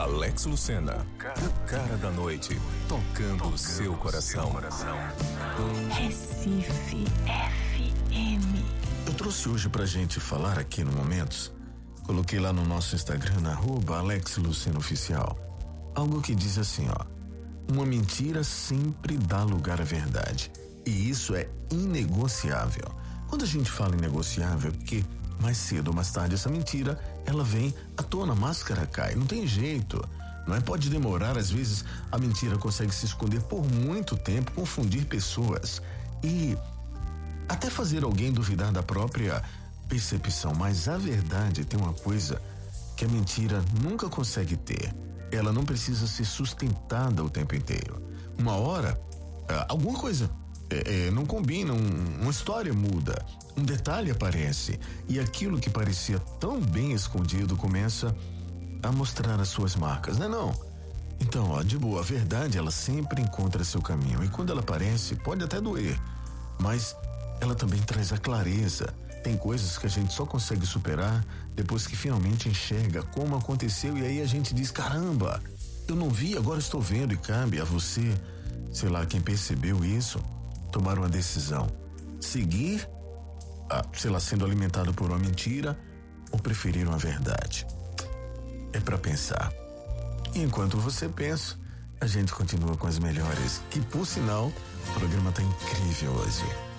Alex Lucena, o cara da noite, tocando o seu coração. Recife FM. Eu trouxe hoje pra gente falar aqui no Momentos. Coloquei lá no nosso Instagram, na @Alex Lucena Oficial, algo que diz assim, ó: uma mentira sempre dá lugar à verdade. E isso é inegociável. Quando a gente fala inegociável, é porque mais cedo ou mais tarde essa mentira, ela vem à tona, a máscara cai, não tem jeito. Não é? Pode demorar, às vezes a mentira consegue se esconder por muito tempo, confundir pessoas e até fazer alguém duvidar da própria percepção. Mas a verdade tem uma coisa que a mentira nunca consegue ter. Ela não precisa ser sustentada o tempo inteiro. Uma hora, alguma coisa não combina, uma história muda, um detalhe aparece e aquilo que parecia tão bem escondido começa a mostrar as suas marcas, né não? Então, ó, de boa, a verdade ela sempre encontra seu caminho e quando ela aparece pode até doer, mas ela também traz a clareza. Tem coisas que a gente só consegue superar depois que finalmente enxerga como aconteceu e aí a gente diz, caramba, eu não vi, agora estou vendo. E cabe a você, sei lá, quem percebeu isso, tomar uma decisão, seguir, sei lá, sendo alimentado por uma mentira ou preferir uma verdade. É pra pensar. E enquanto você pensa, a gente continua com as melhores, que por sinal, o programa tá incrível hoje.